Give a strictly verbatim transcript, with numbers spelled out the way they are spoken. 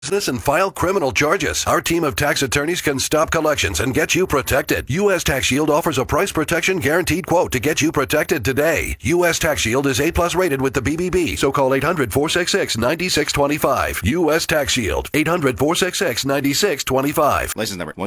business and file criminal charges. Our team of tax attorneys can stop collections and get you protected. U S Tax Shield offers a price protection guaranteed quote to get you protected today. U S Tax Shield is A plus rated with the B B B, so call eight hundred, four six six, nine six two five. U S Tax Shield, eight hundred, four six six, nine six two five. License number one